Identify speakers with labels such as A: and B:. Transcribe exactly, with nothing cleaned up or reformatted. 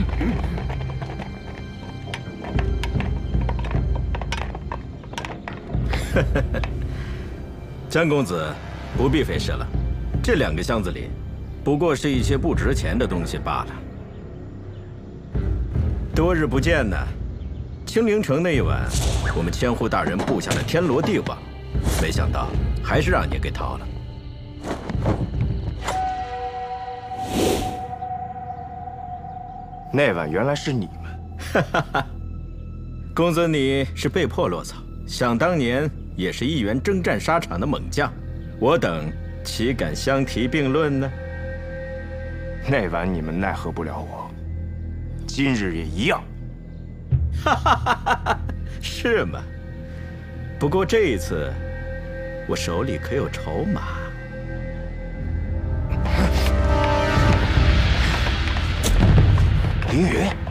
A: 江公子，不必费事了。这两个箱子里，不过是一些不值钱的东西罢了。多日不见呢，青陵城那一晚，我们千户大人布下了天罗地网，没想到还是让你给逃了。
B: 那晚原来是你们。
A: 哈哈哈，公子你是被迫落草，想当年也是一员征战沙场的猛将，我等岂敢相提并论呢？
B: 那晚你们奈何不了我，今日也一样。
A: 哈哈哈哈，是吗？不过这一次，我手里可有筹码。
B: 凌云。